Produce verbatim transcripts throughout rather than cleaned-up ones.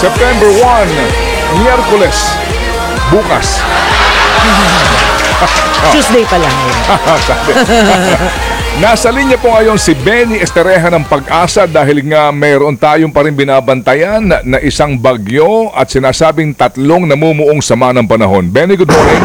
September first, Miyerkules, bukas. Tuesday pa lang yun. Sabi. Nasa linya po ngayon si Benny Estereja ng Pag-asa dahil nga mayroon tayong pa rin binabantayan na, na isang bagyo at sinasabing tatlong namumuong sama ng panahon. Benny, good morning.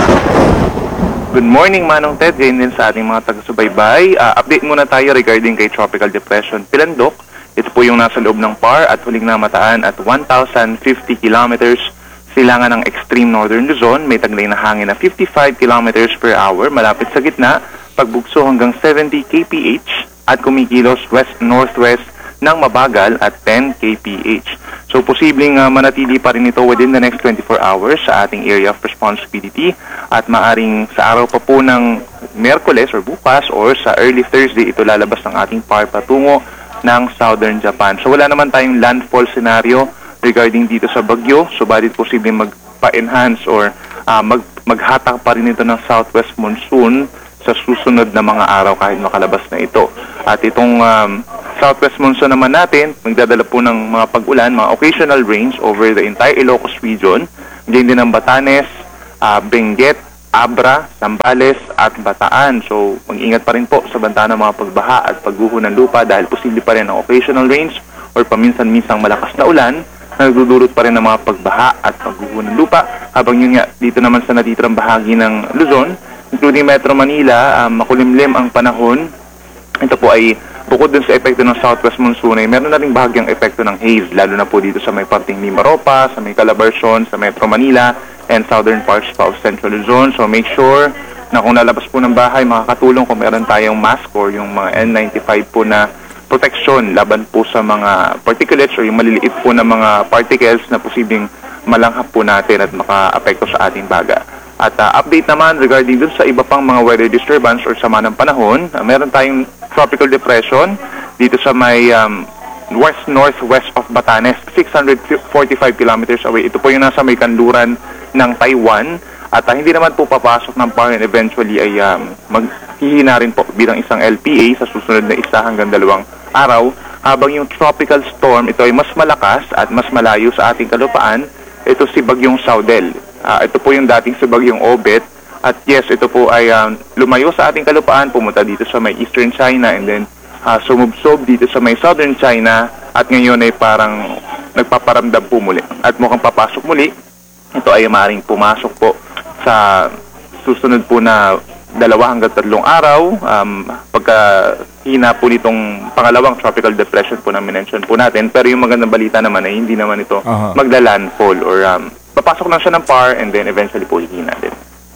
Good morning, Manong Ted. Ganyan din sa ating mga taga-subaybay. Uh, update muna tayo regarding kay Tropical Depression Pilandok. Ito po yung nasa loob ng P A R at huling namataan at one thousand fifty kilometers silangan ng extreme northern Luzon. May taglay na hangin na fifty-five kilometers per hour malapit sa gitna, pagbugso hanggang seventy kilometers per hour at kumikilos west-northwest ng mabagal at ten kilometers per hour. So, posibleng uh, manatili pa rin ito within the next twenty-four hours sa ating area of responsibility at maaring sa araw pa po ng Miyerkules or bukas or sa early Thursday ito lalabas ng ating P A R patungo ng southern Japan. So, wala naman tayong landfall scenario regarding dito sa bagyo, subalit posibleng magpa-enhance or uh, mag maghatak pa rin ito ng southwest monsoon sa susunod na mga araw kahit makalabas na ito. At itong um, southwest monsoon naman natin, magdadala po ng mga pag-ulan, mga occasional rains over the entire Ilocos region, diyan din ng Batanes, uh, Benguet, Abra, Zambales at Bataan. So, mag-ingat pa rin po sa banta ng mga pagbaha at pagguho ng lupa dahil posible pa rin ang occasional rains or paminsan-minsang malakas na ulan na nagdudulot pa rin ng mga pagbaha at pagguho ng lupa. Habang yun nga, dito naman sa natitirang bahagi ng Luzon, including Metro Manila, um, makulimlim ang panahon. Ito po ay bukod dun sa epekto ng southwest monsoon ay meron na rin bahagyang epekto ng haze, lalo na po dito sa may parting Mimaropa, sa may Calabarzon, sa Metro Manila, and southern parts pa of Central Luzon. So make sure na kung lalabas po ng bahay, makakatulong kung meron tayong mask or yung mga N ninety-five po na protection laban po sa mga particulates or yung maliliit po na mga particles na posibleng malanghap po natin at maka-apekto sa ating baga. At uh, update naman regarding dun sa iba pang mga weather disturbance or sama ng panahon, uh, meron tayong tropical depression dito sa may um, west-northwest of Batanes, six hundred forty-five kilometers away. Ito po yung nasa may kanluran ng Taiwan at uh, hindi naman po papasok ng P A R and eventually ay um, maghihina rin po bilang isang L P A sa susunod na isa hanggang dalawang araw, habang yung tropical storm ito ay mas malakas at mas malayo sa ating kalupaan. Ito si Bagyong Saudel. Uh, ito po yung dating si Bagyong Obet at yes, ito po ay um, lumayo sa ating kalupaan, pumunta dito sa may eastern China and then uh, sumubsob dito sa may southern China at ngayon ay parang nagpaparamdam po muli at mukhang papasok muli. Ito ay maaaring pumasok po sa susunod po na dalawa hanggang tatlong araw. Um, pagka hina po nitong pangalawang tropical depression po na minention po natin. Pero yung magandang balita naman ay hindi naman ito uh-huh. magla-landfall or um, papasok lang siya ng P A R and then eventually po hihina din.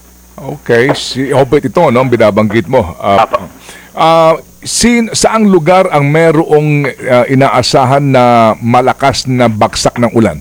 Okay. Si Obet ito, no? Binabanggit mo. Uh, uh, sin, saang lugar ang merong uh, inaasahan na malakas na baksak ng ulan?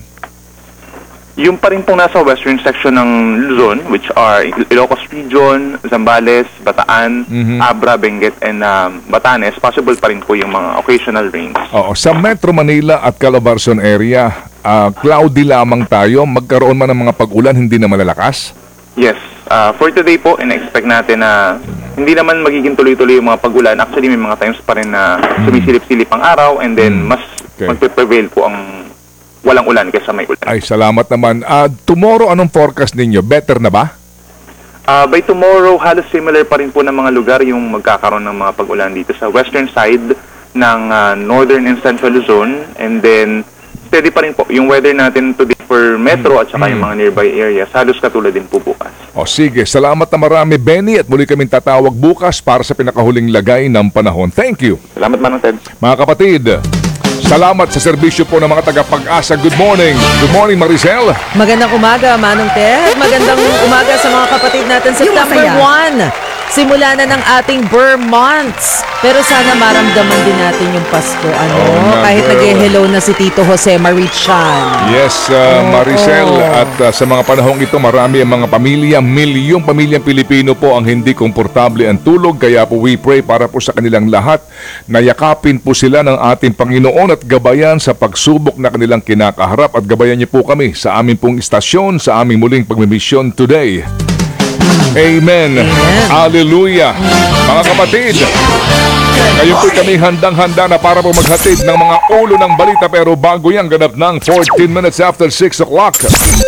Yung pa rin pong nasa western section ng Luzon, which are Ilocos Region, Zambales, Bataan, mm-hmm. Abra, Benguet, and um, Batanes, possible pa rin po yung mga occasional rains. Oo. Sa Metro Manila at Calabarzon area, uh, cloudy lamang tayo. Magkaroon man ng mga pag-ulan, hindi na malalakas? Yes. Uh, for today po, in-expect natin na hindi naman magiging tuloy-tuloy yung mga pag-ulan. Actually, may mga times pa rin na sumisilip-silip ang araw and then mas okay. magpe-prevail po ang walang ulan kaysa may ulan. Ay, salamat naman. Uh, tomorrow, anong forecast ninyo? Better na ba? Uh, by tomorrow, halos similar pa rin po ng mga lugar yung magkakaroon ng mga pag-ulan dito sa western side ng uh, northern and central Luzon. And then, steady pa rin po yung weather natin today for Metro at saka mm. yung mga nearby areas. Halos katulad din po bukas. O sige, salamat na marami, Benny, at muli kaming tatawag bukas para sa pinakahuling lagay ng panahon. Thank you. Salamat, Manong Ted. Mga kapatid, salamat sa serbisyo po ng mga taga-Pag-asa. Good morning. Good morning, Maricel. Magandang umaga, Manong Ted. Magandang umaga sa mga kapatid natin. September first. Simula na ng ating Burr months. Pero sana maramdaman din natin yung Pasko. Ano? Oh, kahit nag-hello na si Tito Jose Marichan. Yes, uh, Maricel. Oh, oh. At uh, sa mga panahong ito, marami ang mga pamilya. Milyong pamilyang Pilipino po ang hindi komportable ang tulog. Kaya po we pray para po sa kanilang lahat. Nayakapin po sila ng ating Panginoon at gabayan sa pagsubok na kanilang kinakaharap. At gabayan niyo po kami sa aming pong istasyon, sa aming muling pagmimisyon today. Amen. Amen. Hallelujah. Mga kapatid, ngayon po kami handang-handa na para po maghatid ng mga ulo ng balita, pero bago yan, ganap ng fourteen minutes after six o'clock.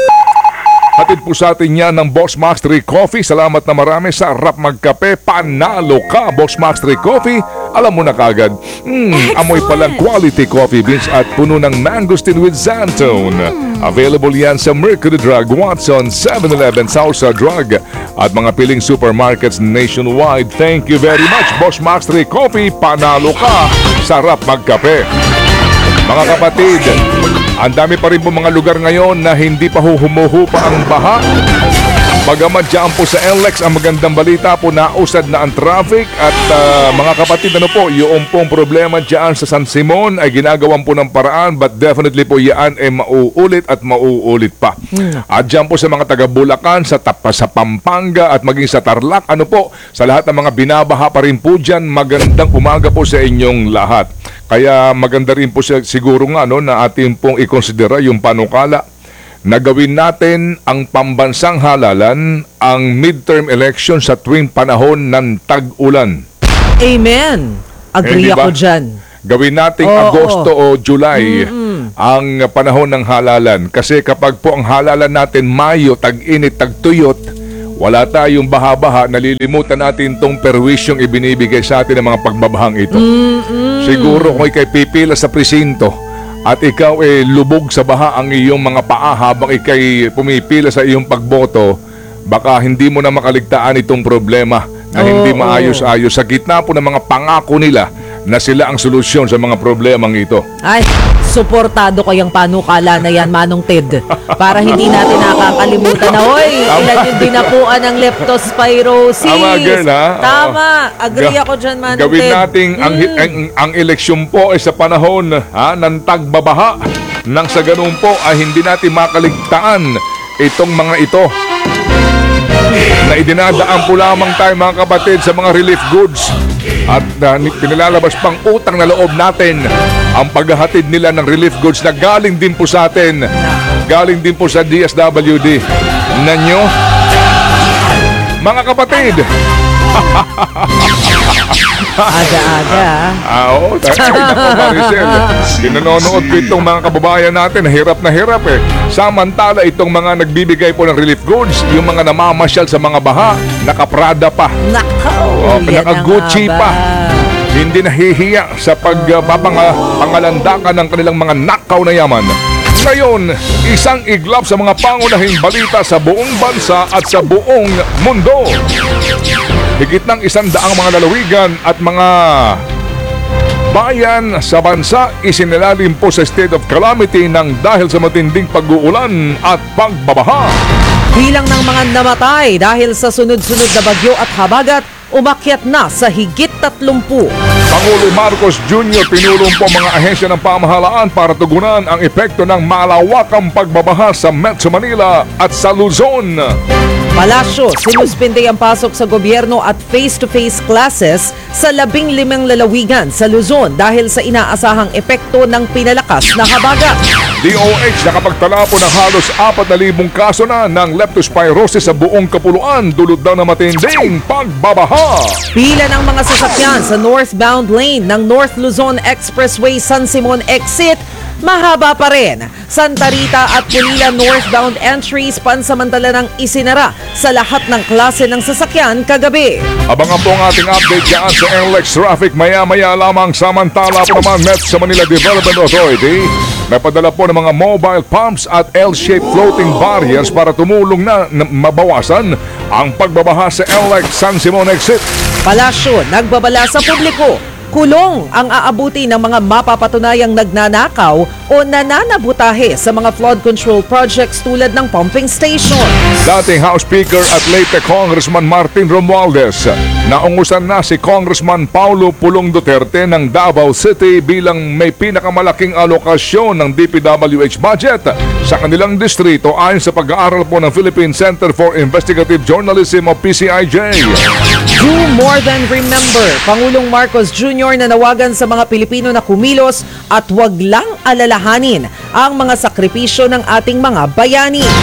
Hatid po sa atin yan ng Boss Max three Coffee. Salamat na marami sa Rap Magkape. Panalo ka, Boss Max three Coffee. Alam mo na kagad, mm, amoy palang quality coffee beans at puno ng mangosteen with xantone. Available yan sa Mercury Drug, Watson, seven eleven, Sausa Drug at mga piling supermarkets nationwide. Thank you very much, Boss Max three Coffee. Panalo ka sa Rap Magkape. Mga kapatid, ang dami pa rin po mga lugar ngayon na hindi pa humuhupa ang baha. Bagamat dyan po sa L X, ang magandang balita po, nausad na ang traffic. At uh, mga kapatid, ano po, yung pong problema dyan sa San Simon ay ginagawan po ng paraan, but definitely po yan ay mauulit at mauulit pa. Hmm. At dyan po sa mga taga Bulacan, sa, Tapa, sa Pampanga at maging sa Tarlac, ano po, sa lahat ng mga binabaha pa rin po dyan, magandang umaga po sa inyong lahat. Kaya maganda rin po siya, siguro nga no, na atin pong ikonsidera yung panukala na gawin natin ang pambansang halalan ang midterm election sa tuwing panahon ng tag-ulan. Amen. Agree Eh, diba? ako dyan. Gawin nating Oo, Agosto oo. o July Mm-mm. ang panahon ng halalan. Kasi kapag po ang halalan natin Mayo, tag-init, tag-tuyot, wala tayong baha-baha, nalilimutan natin tong perwisyong ibinibigay sa atin ng mga pagbabahang ito. Mm-mm. Siguro kung ikay pipila sa presinto at ikaw eh lubog sa baha ang iyong mga paa habang ikay pumipila sa iyong pagboto, baka hindi mo na makaligtaan itong problema na hindi Oo. maayos-ayos sa gitna po ng mga pangako nila na sila ang solusyon sa mga problemang ito. Ay, suportado ko yung panukala na yan, Manong Ted. Para hindi natin nakakalimutan na, hoy, ilan yung dinapuan ng leptospirosis. Tama, girl, ha? Tama. Oo. Agree Ga- ako dyan, Manong Gawin Ted. nating ang, Mm. ang, ang eleksyon po ay sa panahon ha, ng tagbabaha. Nang sa ganun po ay hindi natin makaligtaan itong mga ito na idinadaan po lamang tayo, mga kapatid, sa mga relief goods. At uh, pinilalabas pang utang na loob natin ang paghahatid nila ng relief goods na galing din po sa atin. Galing din po sa D S W D. Nanyo, mga kapatid. Aga-aga. Ah, oo. Ay, naku, Maricel. Pinanonood ko itong mga kababayan natin. Hirap na hirap eh. Samantala, itong mga nagbibigay po ng relief goods, yung mga namamasyal sa mga baha, nakaprada pa. Nakaw. Oh, yan naka-Gucci na nga pa. ba? Hindi nahihiya sa pagpapangalandakan ng kanilang mga nakaw na yaman. Ngayon, isang iglap sa mga pangunahing balita sa buong bansa at sa buong mundo. Higit ng isang daang mga lalawigan at mga bayan sa bansa isinilalim po sa state of calamity ng dahil sa matinding pag-uulan at pagbabaha. Bilang ng mga namatay dahil sa sunod-sunod na bagyo at habagat, umakyat na sa higit tatlumpu. Pangulo Marcos Junior pinulong po mga ahensya ng pamahalaan para tugunan ang epekto ng malawakang pagbabaha sa Metro Manila at sa Luzon. Palasyo, sinuspinde ang pasok sa gobyerno at face-to-face classes sa labing limang lalawigan sa Luzon dahil sa inaasahang epekto ng pinalakas na habagat. D O H nakapagtala po ng halos apat na libong kaso na ng leptospirosis sa buong kapuluan dulot daw na matinding pagbabaha. Pila ng mga sasakyan sa northbound lane ng North Luzon Expressway San Simon Exit mahaba pa rin. Santa Rita at Pulila northbound entries pansamantala ng isinara sa lahat ng klase ng sasakyan kagabi. Abangan po ang ating update dyan sa N L X Traffic maya-maya lamang. Samantala po naman Metro Manila Development Authority napadala po ng mga mobile pumps at L-shaped floating barriers para tumulong na, na mabawasan ang pagbabaha sa N L X San Simon Exit. Palasyo, nagbabala sa publiko. Kulong ang aabuti ng mga mapapatunayang nagnanakaw o nananabutahe sa mga flood control projects tulad ng pumping station. Dating House Speaker at late Congressman Martin Romualdez, naungusan na si Congressman Paulo Pulong Duterte ng Davao City bilang may pinakamalaking alokasyon ng D P W H budget sa kanilang distrito ayon sa pag-aaral po ng Philippine Center for Investigative Journalism o P C I J. Do more than remember, Pangulong Marcos Junior na nawagan sa mga Pilipino na kumilos at wag lang alalahanin ang mga sakripisyo ng ating mga bayani.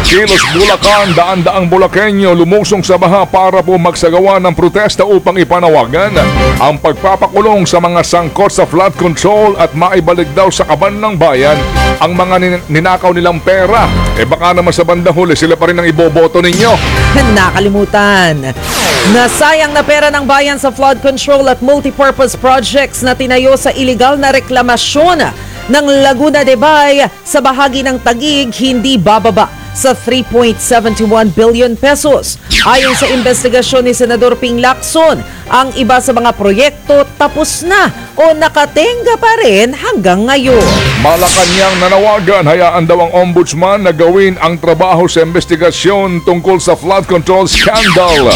Kilos Bulacan, daan-daang Bulakenyo lumusong sa baha para po magsagawa ng protesta upang ipanawagan ang pagpapakulong sa mga sangkot sa flood control at maibalik daw sa kaban ng bayan ang mga nin- ninakaw nilang pera. Eh baka naman sa bandang huli sila pa rin ang iboboto ninyo. Nakalimutan. Nasayang na pera ng bayan sa flood control at multipurpose projects na tinayo sa iligal na reklamasyon ng Laguna de Bay sa bahagi ng Taguig hindi bababa sa three point seven one billion pesos. Ayon sa investigasyon ni Senador Ping Lacson, ang iba sa mga proyekto tapos na o nakatenga pa rin hanggang ngayon. Malacanang nanawagan, hayaan daw ang ombudsman na gawin ang trabaho sa investigasyon tungkol sa flood control scandal.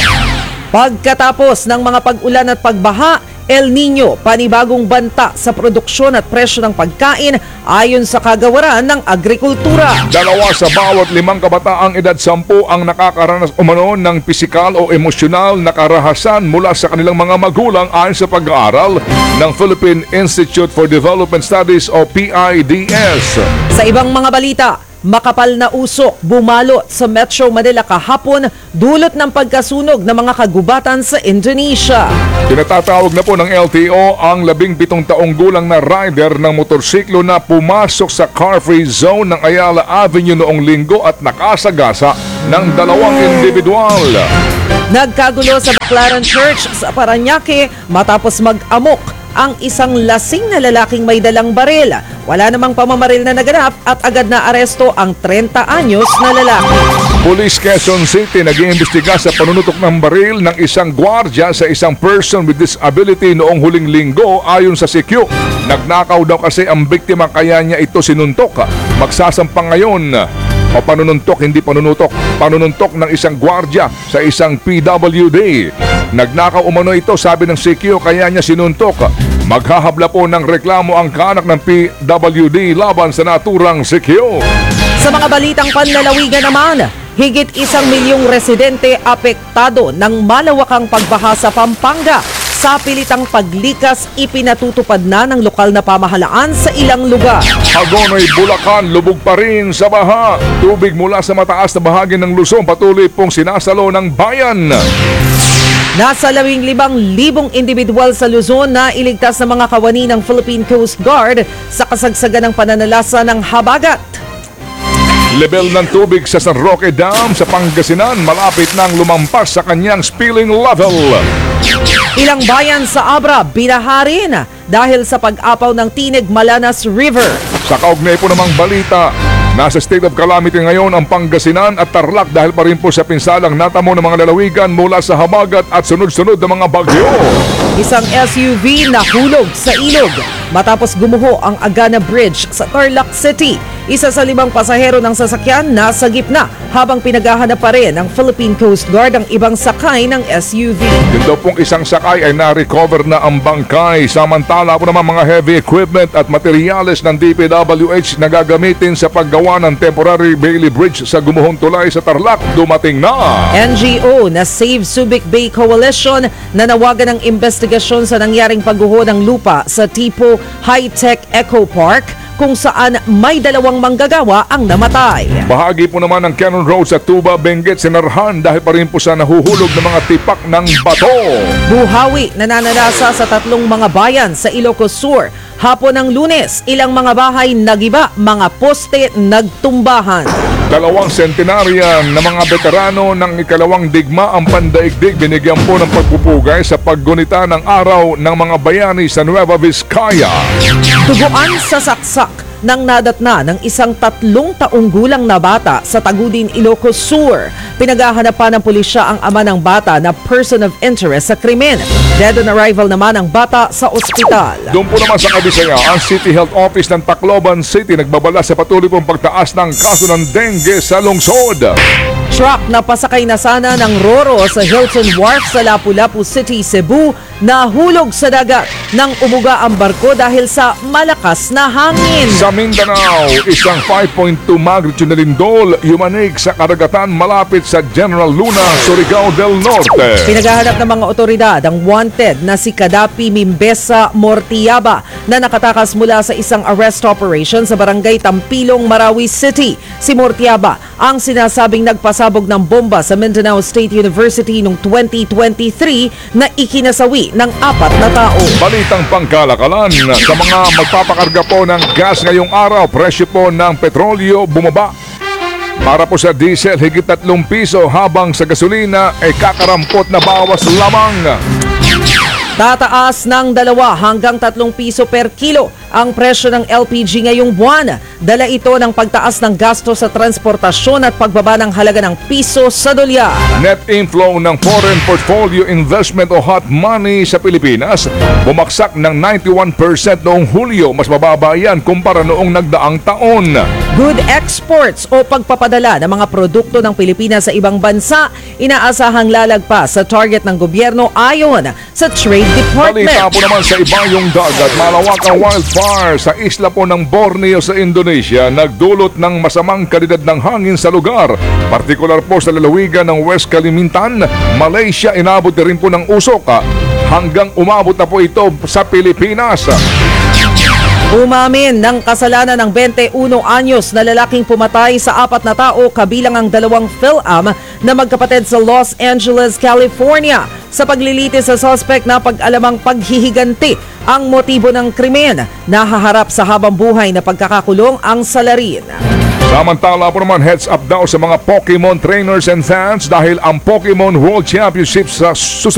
Pagkatapos ng mga pag-ulan at pagbaha, El Nino, panibagong banta sa produksyon at presyo ng pagkain ayon sa kagawaran ng agrikultura. Dalawa sa bawat limang kabataang edad sampu ang nakakaranas umano ng pisikal o emosyonal na karahasan mula sa kanilang mga magulang ayon sa pag-aaral ng Philippine Institute for Development Studies o P I D S. Sa ibang mga balita, makapal na usok bumalot sa Metro Manila kahapon dulot ng pagkasunog ng mga kagubatan sa Indonesia. Tinatatawag na po ng L T O ang labing pitong taong gulang na rider ng motorsiklo na pumasok sa car-free zone ng Ayala Avenue noong linggo at nakasagasa ng dalawang individual. Nagkagulo sa Baclaran Church sa Parañaque matapos mag-amok ang isang lasing na lalaking may dalang baril. Wala namang pamamaril na naganap at agad na aresto ang trenta anyos na lalaki. Police Quezon City nag-iimbestiga sa panunutok ng baril ng isang gwardya sa isang person with disability noong huling linggo ayon sa C Q. Nagnakaw daw kasi ang biktima kaya niya ito sinuntok. Magsasampang ngayon o panununtok, hindi panunutok, panununtok ng isang gwardya sa isang P W D. Nagnakaw umano ito, sabi ng C Q, kaya niya sinuntok. Maghahabla po ng reklamo ang kaanak ng P W D laban sa naturang C Q. Sa mga balitang panlalawigan naman, higit isang milyong residente apektado ng malawakang pagbaha sa Pampanga. Sa pilitang paglikas, ipinatutupad na ng lokal na pamahalaan sa ilang lugar. Hagonoy, Bulacan, lubog pa rin sa baha. Tubig mula sa mataas na bahagi ng Luzon patuloy pong sinasalo ng bayan. Nasa labing libang libong individual sa Luzon na iligtas ng mga kawani ng Philippine Coast Guard sa kasagsagan ng pananalasa ng habagat. Level ng tubig sa San Roque Dam sa Pangasinan malapit nang lumampas sa kanyang spilling level. Ilang bayan sa Abra binaha rin dahil sa pag-apaw ng Tinig Malanas River. Sa kaugnay po namang balita, nasa state of calamity ngayon ang Pangasinan at Tarlac dahil pa rin po sa pinsalang natamo ng mga lalawigan mula sa habagat at sunod-sunod na mga bagyo. Isang S U V nahulog sa ilog matapos gumuho ang Agana Bridge sa Tarlac City. Isa sa limang pasahero ng sasakyan nasa gitna habang pinaghahanap pa rin ng Philippine Coast Guard ang ibang sakay ng S U V. Yun daw pong isang sakay ay na-recover na ang bangkay. Samantala po naman mga heavy equipment at materyales ng D P W H na gagamitin sa paggawa ng temporary Bailey Bridge sa gumuhong tulay sa Tarlac dumating na. N G O na Save Subic Bay Coalition nanawagan ng investigasyon sa nangyaring pagguho ng lupa sa Tipo High-Tech Eco Park kung saan may dalawang manggagawa ang namatay. Bahagi po naman ng Cannon Road sa Tuba, Benguet, sinarhan dahil pa rin po sa nahuhulog ng mga tipak ng bato. Buhawi nananalasa sa tatlong mga bayan sa Ilocos Sur. Hapon ng Lunes, ilang mga bahay nagiba, mga poste nagtumbahan. Dalawang sentenaryan na mga veterano ng ikalawang digma ang pandaigdig binigyan po ng pagpupugay sa paggunita ng araw ng mga bayani sa Nueva Vizcaya. Tuguan sa saksak nang nadatna ng isang tatlong taong gulang na bata sa Tagudin, Ilocos Sur. Pinaghahanap pa ng pulisya ang ama ng bata na person of interest sa krimen. Dead on arrival naman ang bata sa ospital. Doon po naman sa Kabisaya, ang City Health Office ng Tacloban City nagbabala sa patuloy pong pagtaas ng kaso ng dengue sa lungsod. Truck na pasakay na sana ng Roro sa Hilton Wharf sa Lapu-Lapu City, Cebu, nahulog sa dagat nang umuga ang barko dahil sa malakas na hangin. Sa Mindanao, isang five point two magnitude na lindol yumanig sa karagatan malapit sa General Luna, Surigao del Norte. Pinaghahanap ng mga otoridad ang wanted na si Kadapi Mimbesa Mortiaba na nakatakas mula sa isang arrest operation sa barangay Tampilong, Marawi City. Si Mortiaba ang sinasabing nagpasabog ng bomba sa Mindanao State University noong twenty twenty-three na ikinasawi ng apat na tao. Balitang pangkalakalan, sa mga magpapakarga po ng gas ngayong araw, presyo po ng petrolyo bumaba. Para po sa diesel, higit tatlong piso habang sa gasolina ay kakarampot na bawas lamang. Tataas ng dalawa hanggang tatlong piso per kilo ang presyo ng L P G ngayong buwan. Dala ito ng pagtaas ng gasto sa transportasyon at pagbaba ng halaga ng piso sa dolyar. Net inflow ng foreign portfolio investment o hot money sa Pilipinas bumagsak ng ninety-one percent noong Hulyo. Mas mababa yan kumpara noong nagdaang taon. Good exports o pagpapadala ng mga produkto ng Pilipinas sa ibang bansa inaasahang lalagpas sa target ng gobyerno ayon sa Trade Department. Balita po naman sa ibayong dagat, malawakang wildfire sa isla po ng Borneo sa Indonesia nagdulot ng masamang kalidad ng hangin sa lugar. Partikular po sa lalawigan ng West Kalimantan, Malaysia, inabot na rin po ng usok ah, hanggang umabot na po ito sa Pilipinas. Umamin ng kasalanan ng twenty-one anyos na lalaking pumatay sa apat na tao kabilang ang dalawang Phil-Am na magkapatid sa Los Angeles, California. Sa paglilitis sa suspect na pag-alamang paghihiganti ang motibo ng krimen, nahaharap sa habang buhay na pagkakakulong ang salarin. Samantala po naman, heads up daw sa mga Pokemon trainers and fans dahil ang Pokemon World Championship sa susunod